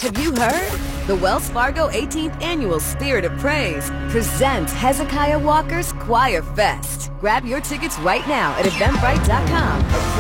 Have you heard? The Wells Fargo 18th Annual Spirit of Praise presents Hezekiah Walker's Choir Fest. Grab your tickets right now at Eventbrite.com.